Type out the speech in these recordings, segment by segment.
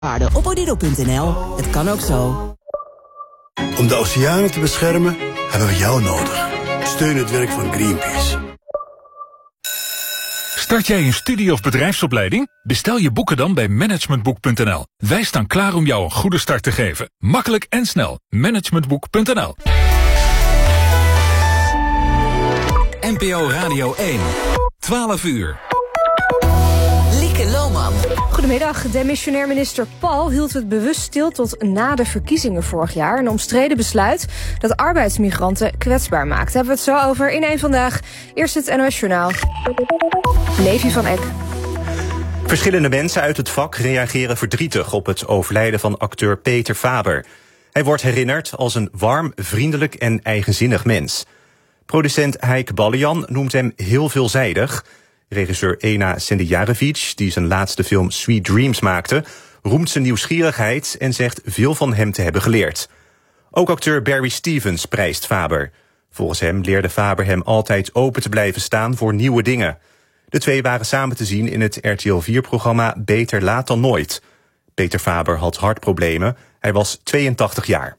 Op odido.nl. Het kan ook zo. Om de oceanen te beschermen hebben we jou nodig. Steun het werk van Greenpeace. Start jij een studie- of bedrijfsopleiding? Bestel je boeken dan bij managementboek.nl. Wij staan klaar om jou een goede start te geven. Makkelijk en snel. Managementboek.nl. NPO Radio 1. 12 uur. Lieke Lohman. Goedemiddag. Demissionair minister Paul hield het bewust stil tot na de verkiezingen vorig jaar. Een omstreden besluit dat arbeidsmigranten kwetsbaar maakt. Daar hebben we het zo over in één Vandaag. Eerst het NOS Journaal. Levi van Eck. Verschillende mensen uit het vak reageren verdrietig op het overlijden van acteur Peter Faber. Hij wordt herinnerd als een warm, vriendelijk en eigenzinnig mens. Producent Heik Ballian noemt hem heel veelzijdig. Regisseur Ena Sendijarevic, die zijn laatste film Sweet Dreams maakte, roemt zijn nieuwsgierigheid en zegt veel van hem te hebben geleerd. Ook acteur Barry Stevens prijst Faber. Volgens hem leerde Faber hem altijd open te blijven staan voor nieuwe dingen. De twee waren samen te zien in het RTL 4-programma Beter Laat dan Nooit. Peter Faber had hartproblemen. Hij was 82 jaar.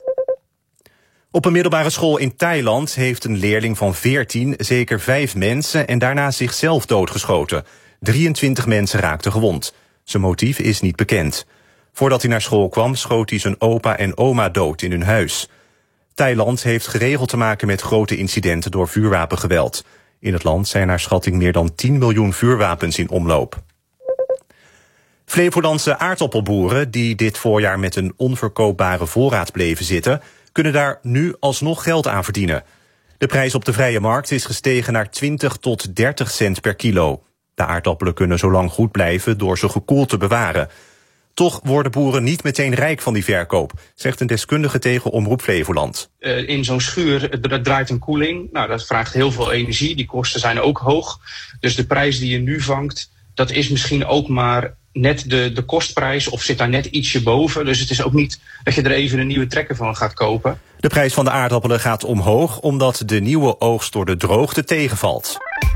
Op een middelbare school in Thailand heeft een leerling van 14 zeker 5 mensen en daarna zichzelf doodgeschoten. 23 mensen raakten gewond. Zijn motief is niet bekend. Voordat hij naar school kwam, schoot hij zijn opa en oma dood in hun huis. Thailand heeft geregeld te maken met grote incidenten door vuurwapengeweld. In het land zijn naar schatting meer dan 10 miljoen vuurwapens in omloop. Flevolandse aardappelboeren die dit voorjaar met een onverkoopbare voorraad bleven zitten, kunnen daar nu alsnog geld aan verdienen. De prijs op de vrije markt is gestegen naar 20 tot 30 cent per kilo. De aardappelen kunnen zo lang goed blijven door ze gekoeld te bewaren. Toch worden boeren niet meteen rijk van die verkoop, zegt een deskundige tegen Omroep Flevoland. In zo'n schuur draait een koeling. Nou, dat vraagt heel veel energie. Die kosten zijn ook hoog. Dus de prijs die je nu vangt, dat is misschien ook maar net de kostprijs of zit daar net ietsje boven. Dus het is ook niet dat je er even een nieuwe trekker van gaat kopen. De prijs van de aardappelen gaat omhoog omdat de nieuwe oogst door de droogte tegenvalt.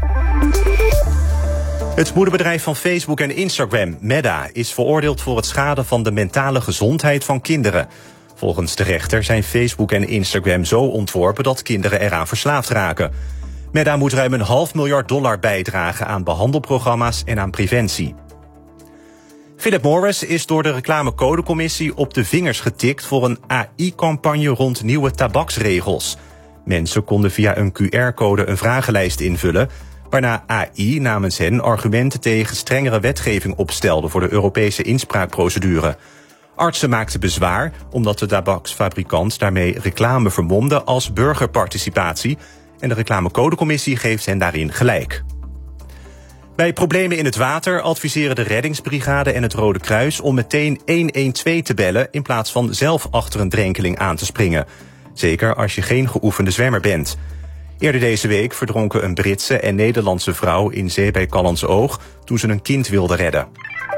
Het moederbedrijf van Facebook en Instagram, Meta, is veroordeeld voor het schaden van de mentale gezondheid van kinderen. Volgens de rechter zijn Facebook en Instagram zo ontworpen dat kinderen eraan verslaafd raken. Meta moet ruim $500 miljoen bijdragen aan behandelprogramma's en aan preventie. Philip Morris is door de reclamecodecommissie op de vingers getikt voor een AI-campagne rond nieuwe tabaksregels. Mensen konden via een QR-code een vragenlijst invullen, waarna AI namens hen argumenten tegen strengere wetgeving opstelde voor de Europese inspraakprocedure. Artsen maakten bezwaar omdat de tabaksfabrikant daarmee reclame vermomde als burgerparticipatie en de reclamecodecommissie geeft hen daarin gelijk. Bij problemen in het water adviseren de reddingsbrigade en het Rode Kruis om meteen 112 te bellen in plaats van zelf achter een drenkeling aan te springen. Zeker als je geen geoefende zwemmer bent. Eerder deze week verdronken een Britse en Nederlandse vrouw in zee bij Callantsoog toen ze een kind wilde redden.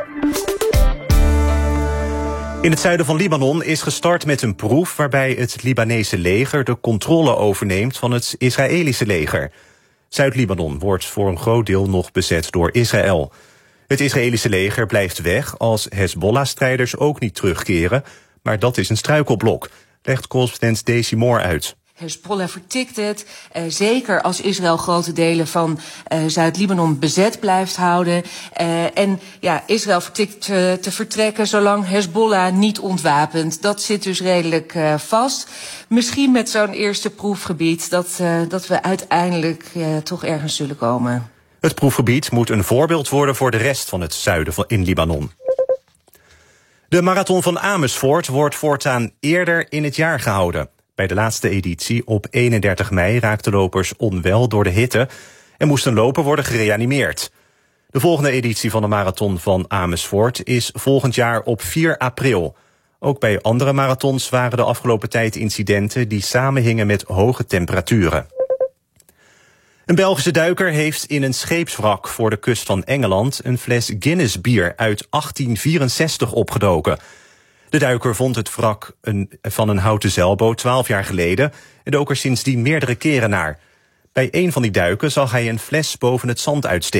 In het zuiden van Libanon is gestart met een proef waarbij het Libanese leger de controle overneemt van het Israëlische leger. Zuid-Libanon wordt voor een groot deel nog bezet door Israël. Het Israëlische leger blijft weg als Hezbollah-strijders ook niet terugkeren, maar dat is een struikelblok, legt correspondent Daisy Moore uit. Hezbollah vertikt het, zeker als Israël grote delen van Zuid-Libanon bezet blijft houden. En ja, Israël vertikt te vertrekken zolang Hezbollah niet ontwapent. Dat zit dus redelijk vast. Misschien met zo'n eerste proefgebied dat we uiteindelijk toch ergens zullen komen. Het proefgebied moet een voorbeeld worden voor de rest van het zuiden in Libanon. De marathon van Amersfoort wordt voortaan eerder in het jaar gehouden. Bij de laatste editie op 31 mei raakten lopers onwel door de hitte en moest een loper worden gereanimeerd. De volgende editie van de marathon van Amersfoort is volgend jaar op 4 april. Ook bij andere marathons waren de afgelopen tijd incidenten die samenhingen met hoge temperaturen. Een Belgische duiker heeft in een scheepswrak voor de kust van Engeland een fles Guinness bier uit 1864 opgedoken. De duiker vond het wrak van een houten zeilboot 12 jaar geleden en dook er sindsdien meerdere keren naar. Bij een van die duiken zag hij een fles boven het zand uitsteken.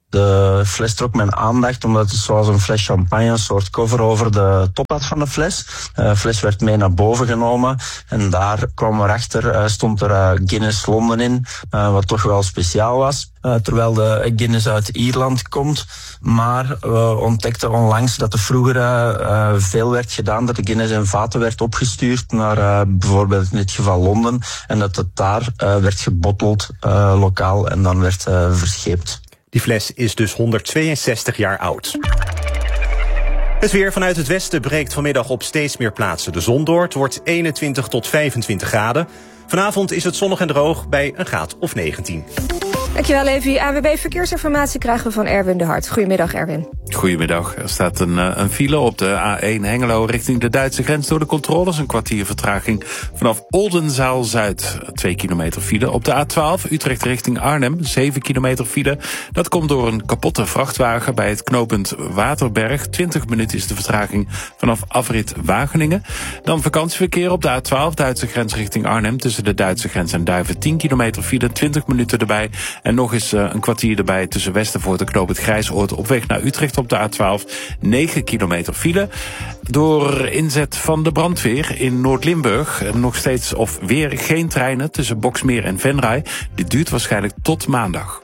De fles trok mijn aandacht omdat het zoals een fles champagne een soort cover over de top had van de fles. De fles werd mee naar boven genomen en daar kwamen we erachter, stond er Guinness Londen in, wat toch wel speciaal was. Terwijl de Guinness uit Ierland komt. Maar we ontdekten onlangs dat er vroeger veel werd gedaan, dat de Guinness in vaten werd opgestuurd naar bijvoorbeeld in dit geval Londen. En dat het daar werd gebotteld lokaal en dan werd verscheept. Die fles is dus 162 jaar oud. Het weer vanuit het westen breekt vanmiddag op steeds meer plaatsen de zon door. Het wordt 21 tot 25 graden. Vanavond is het zonnig en droog bij een graad of 19. Dankjewel, Levi. ANWB Verkeersinformatie krijgen we van Erwin de Hart. Goedemiddag, Erwin. Goedemiddag. Er staat een file op de A1 Hengelo richting de Duitse grens door de controles. Een kwartier vertraging vanaf Oldenzaal-Zuid. 2 kilometer file. Op de A12 Utrecht richting Arnhem. 7 kilometer file. Dat komt door een kapotte vrachtwagen bij het knooppunt Waterberg. 20 minuten is de vertraging vanaf afrit Wageningen. Dan vakantieverkeer op de A12 Duitse grens richting Arnhem. Tussen de Duitse grens en Duiven 10 kilometer file. 20 minuten erbij. En nog eens een kwartier erbij tussen Westervoort en knooppunt Grijsoord op weg naar Utrecht op de A12. 9 kilometer file. Door inzet van de brandweer in Noord-Limburg nog steeds of weer geen treinen tussen Boxmeer en Venray. Dit duurt waarschijnlijk tot maandag.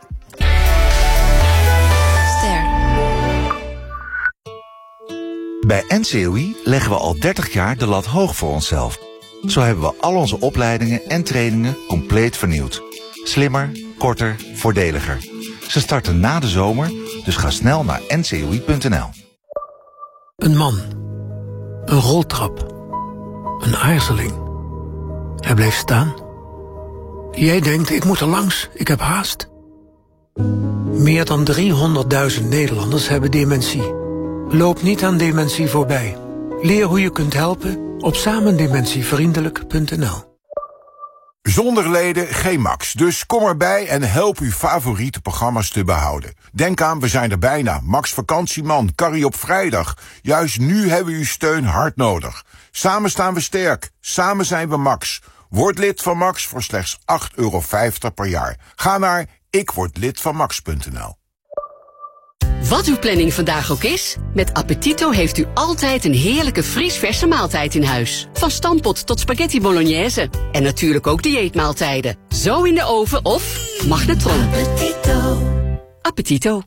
Bij NCOI leggen we al 30 jaar de lat hoog voor onszelf. Zo hebben we al onze opleidingen en trainingen compleet vernieuwd. Slimmer, korter, voordeliger. Ze starten na de zomer, dus ga snel naar ncoi.nl. Een man. Een roltrap. Een aarzeling. Hij bleef staan. Jij denkt, ik moet er langs, ik heb haast. Meer dan 300.000 Nederlanders hebben dementie. Loop niet aan dementie voorbij. Leer hoe je kunt helpen op samendementievriendelijk.nl. Zonder leden geen Max, dus kom erbij en help uw favoriete programma's te behouden. Denk aan, we zijn er bijna. Max Vakantieman, Carrie op vrijdag. Juist nu hebben we uw steun hard nodig. Samen staan we sterk, samen zijn we Max. Word lid van Max voor slechts €8,50 per jaar. Ga naar ikwordlidvanmax.nl. Wat uw planning vandaag ook is, met Appetito heeft u altijd een heerlijke vriesverse maaltijd in huis. Van stampot tot spaghetti bolognese. En natuurlijk ook dieetmaaltijden. Zo in de oven of magnetron. Appetito. Appetito.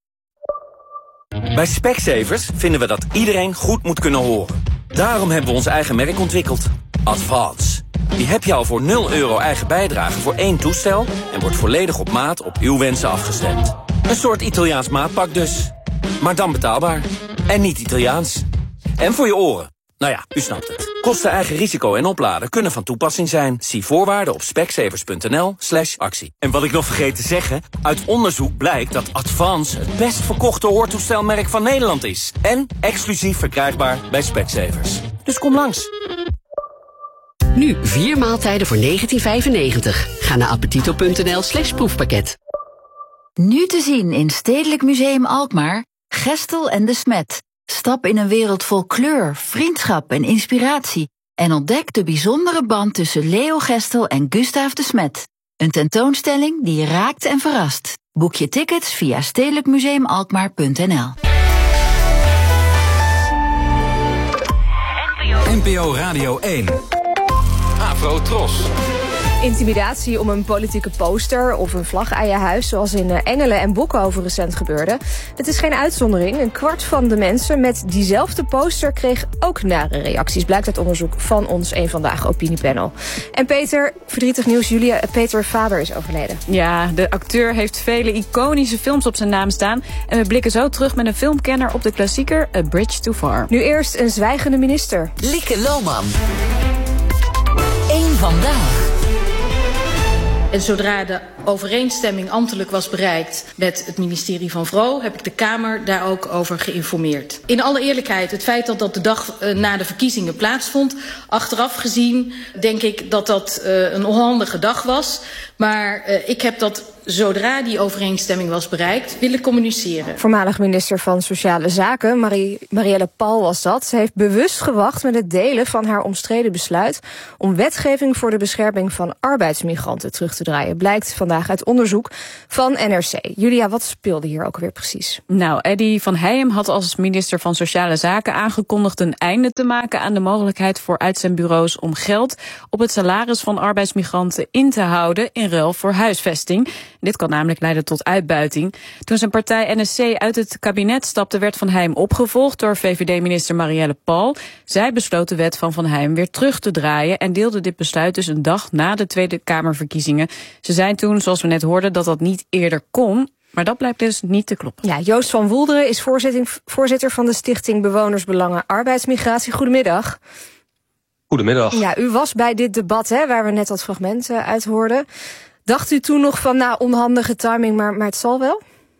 Bij Specsavers vinden we dat iedereen goed moet kunnen horen. Daarom hebben we ons eigen merk ontwikkeld. Advance. Die heb je al voor €0 eigen bijdrage voor 1 toestel en wordt volledig op maat op uw wensen afgestemd. Een soort Italiaans maatpak dus. Maar dan betaalbaar. En niet Italiaans. En voor je oren. Nou ja, u snapt het. Kosten, eigen risico en opladen kunnen van toepassing zijn. Zie voorwaarden op specsavers.nl/actie. En wat ik nog vergeet te zeggen, uit onderzoek blijkt dat Advance het best verkochte hoortoestelmerk van Nederland is. En exclusief verkrijgbaar bij Specsavers. Dus kom langs. Nu 4 maaltijden voor €19,95. Ga naar appetito.nl/proefpakket. Nu te zien in Stedelijk Museum Alkmaar, Gestel en de Smet. Stap in een wereld vol kleur, vriendschap en inspiratie. En ontdek de bijzondere band tussen Leo Gestel en Gustaaf de Smet. Een tentoonstelling die je raakt en verrast. Boek je tickets via stedelijkmuseumalkmaar.nl. NPO Radio 1. Afro Tros. Intimidatie om een politieke poster of een vlag aan je huis, zoals in Engelen en Boekhoven recent gebeurde. Het is geen uitzondering. 1/4 van de mensen met diezelfde poster kreeg ook nare reacties, blijkt uit onderzoek van ons Eén Vandaag opiniepanel. En Peter, verdrietig nieuws, Julia, Peter vader is overleden. Ja, de acteur heeft vele iconische films op zijn naam staan. En we blikken zo terug met een filmkenner op de klassieker A Bridge Too Far. Nu eerst een zwijgende minister. Lieke Lohman. Eén Vandaag. En zodra de overeenstemming ambtelijk was bereikt met het ministerie van Vrouw, heb ik de Kamer daar ook over geïnformeerd. In alle eerlijkheid, het feit dat dat de dag na de verkiezingen plaatsvond, achteraf gezien denk ik dat dat een onhandige dag was. Maar ik heb dat zodra die overeenstemming was bereikt, willen communiceren. Voormalig minister van Sociale Zaken, Marielle Paul was dat. Ze heeft bewust gewacht met het delen van haar omstreden besluit om wetgeving voor de bescherming van arbeidsmigranten terug te draaien. Blijkt vandaag uit onderzoek van NRC. Julia, wat speelde hier ook weer precies? Nou, Eddy van Heijem had als minister van Sociale Zaken aangekondigd een einde te maken aan de mogelijkheid voor uitzendbureaus om geld op het salaris van arbeidsmigranten in te houden in ruil voor huisvesting. Dit kan namelijk leiden tot uitbuiting. Toen zijn partij NSC uit het kabinet stapte, werd Van Heijem opgevolgd door VVD-minister Marielle Paul. Zij besloot de wet van Heijem weer terug te draaien en deelde dit besluit dus een dag na de Tweede Kamerverkiezingen. Ze zei toen, zoals we net hoorden, dat dat niet eerder kon. Maar dat blijkt dus niet te kloppen. Ja, Joost van Woelderen is voorzitter van de Stichting Bewonersbelangen Arbeidsmigratie. Goedemiddag. Goedemiddag. Ja, u was bij dit debat, hè, waar we net dat fragment uit hoorden. Dacht u toen nog van, onhandige timing, maar het zal wel?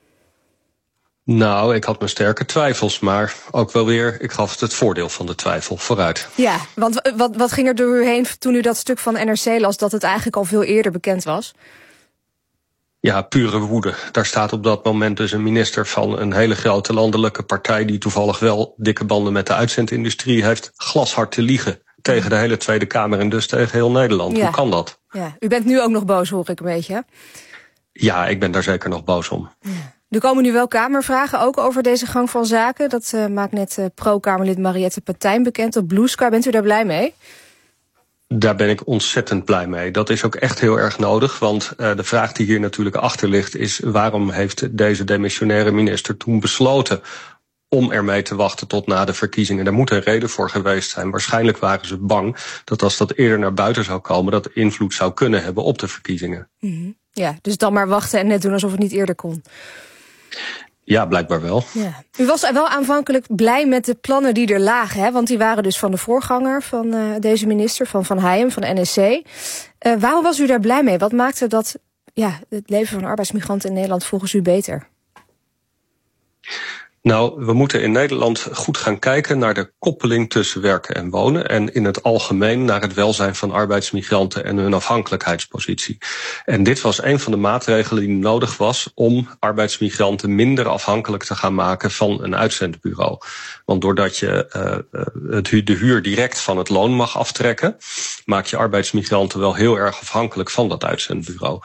Nou, ik had mijn sterke twijfels, maar ook wel weer, ik gaf het voordeel van de twijfel vooruit. Ja, want wat ging er door u heen toen u dat stuk van NRC las, dat het eigenlijk al veel eerder bekend was? Ja, pure woede. Daar staat op dat moment dus een minister van een hele grote landelijke partij die toevallig wel dikke banden met de uitzendindustrie heeft, glashard te liegen tegen de hele Tweede Kamer en dus tegen heel Nederland. Ja. Hoe kan dat? Ja, u bent nu ook nog boos, hoor ik een beetje, hè? Ja, ik ben daar zeker nog boos om. Ja. Er komen nu wel Kamervragen, ook over deze gang van zaken. Dat maakt net pro-Kamerlid Mariette Patijn bekend op Blue Sky. Bent u daar blij mee? Daar ben ik ontzettend blij mee. Dat is ook echt heel erg nodig, want de vraag die hier natuurlijk achter ligt is, waarom heeft deze demissionaire minister toen besloten om ermee te wachten tot na de verkiezingen? Daar moet een reden voor geweest zijn. Waarschijnlijk waren ze bang dat als dat eerder naar buiten zou komen, dat invloed zou kunnen hebben op de verkiezingen. Mm-hmm. Ja, dus dan maar wachten en net doen alsof het niet eerder kon. Ja, blijkbaar wel. Ja. U was wel aanvankelijk blij met de plannen die er lagen, hè? Want die waren dus van de voorganger van deze minister, van Heijem, van NSC. Waarom was u daar blij mee? Wat maakte dat het leven van arbeidsmigranten in Nederland volgens u beter? Nou, we moeten in Nederland goed gaan kijken naar de koppeling tussen werken en wonen en in het algemeen naar het welzijn van arbeidsmigranten en hun afhankelijkheidspositie. En dit was een van de maatregelen die nodig was om arbeidsmigranten minder afhankelijk te gaan maken van een uitzendbureau. Want doordat je de huur direct van het loon mag aftrekken, maak je arbeidsmigranten wel heel erg afhankelijk van dat uitzendbureau.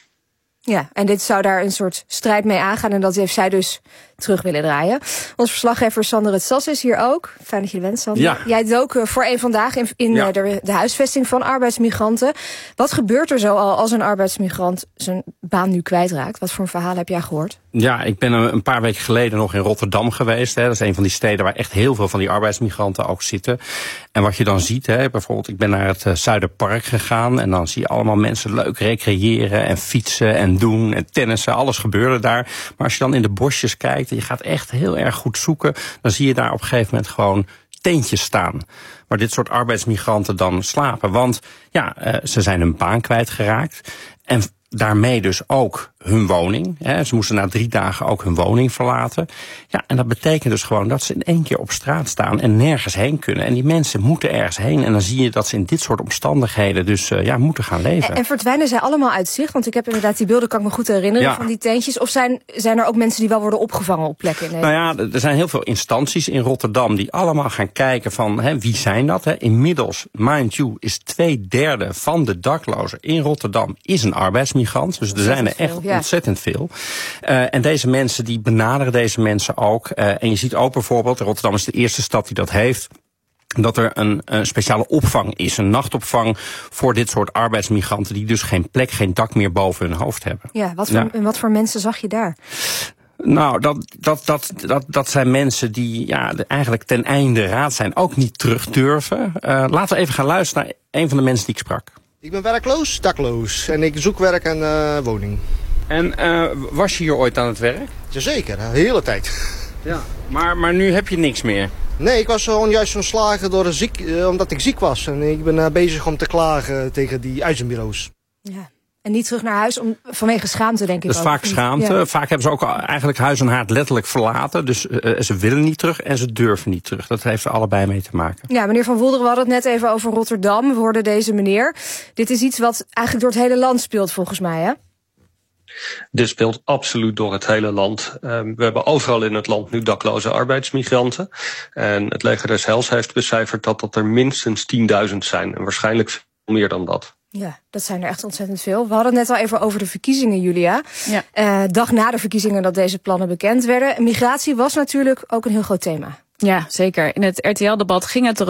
Ja, en dit zou daar een soort strijd mee aangaan en dat heeft zij dus terug willen draaien. Ons verslaggever Sander het Sas is hier ook. Fijn dat je er bent, Sander. Ja. Jij dook voor één vandaag in de huisvesting van arbeidsmigranten. Wat gebeurt er zo al als een arbeidsmigrant zijn baan nu kwijtraakt? Wat voor een verhaal heb jij gehoord? Ja, ik ben een paar weken geleden nog in Rotterdam geweest. Hè. Dat is een van die steden waar echt heel veel van die arbeidsmigranten ook zitten. En wat je dan ziet, bijvoorbeeld ik ben naar het Zuiderpark gegaan en dan zie je allemaal mensen leuk recreëren en fietsen en doen en tennissen. Alles gebeurde daar. Maar als je dan in de bosjes kijkt en je gaat echt heel erg goed zoeken, dan zie je daar op een gegeven moment gewoon tentjes staan waar dit soort arbeidsmigranten dan slapen. Want ze zijn hun baan kwijtgeraakt en daarmee dus ook hun woning. Ze moesten na 3 dagen ook hun woning verlaten. Ja, en dat betekent dus gewoon dat ze in één keer op straat staan en nergens heen kunnen. En die mensen moeten ergens heen. En dan zie je dat ze in dit soort omstandigheden dus moeten gaan leven. En verdwijnen zij allemaal uit zicht? Want ik heb inderdaad die beelden, kan ik me goed herinneren, van die tentjes. Of zijn er ook mensen die wel worden opgevangen op plekken in Nederland? Nou ja, er zijn heel veel instanties in Rotterdam die allemaal gaan kijken van wie zijn dat? Inmiddels, mind you, is 2/3 van de daklozen in Rotterdam is een arbeidsmigrant. Dus er zijn er echt ontzettend veel. En deze mensen die benaderen deze mensen ook. En je ziet ook bijvoorbeeld, Rotterdam is de eerste stad die dat heeft, dat er een speciale opvang is. Een nachtopvang voor dit soort arbeidsmigranten die dus geen plek, geen dak meer boven hun hoofd hebben. Ja, wat voor mensen zag je daar? Nou, dat zijn mensen die eigenlijk ten einde raad zijn, ook niet terug durven. Laten we even gaan luisteren naar een van de mensen die ik sprak. Ik ben werkloos, dakloos en ik zoek werk en woning. En was je hier ooit aan het werk? Jazeker, de hele tijd. Ja, maar nu heb je niks meer? Nee, ik was gewoon juist ontslagen omdat ik ziek was. En ik ben bezig om te klagen tegen die uitzendbureaus. Ja. En niet terug naar huis vanwege schaamte, denk ik. Dat is vaak schaamte. Ja. Vaak hebben ze ook eigenlijk huis en haard letterlijk verlaten. Dus ze willen niet terug en ze durven niet terug. Dat heeft er allebei mee te maken. Ja, meneer Van Woelderen, we hadden het net even over Rotterdam. We hoorden deze meneer. Dit is iets wat eigenlijk door het hele land speelt, volgens mij, hè? Dit speelt absoluut door het hele land. We hebben overal in het land nu dakloze arbeidsmigranten. En het leger des Heils heeft becijferd dat er minstens 10.000 zijn. En waarschijnlijk veel meer dan dat. Ja, dat zijn er echt ontzettend veel. We hadden het net al even over de verkiezingen, Julia. Ja. Dag na de verkiezingen dat deze plannen bekend werden. Migratie was natuurlijk ook een heel groot thema. Ja, zeker. In het RTL-debat ging het